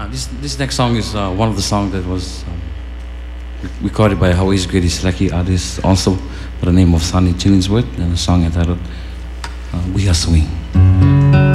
This next song is one of the songs that was recorded by Hawaii's greatest Lucky artist, also by the name of Sonny Chillingsworth, and a song entitled "We Are Swing."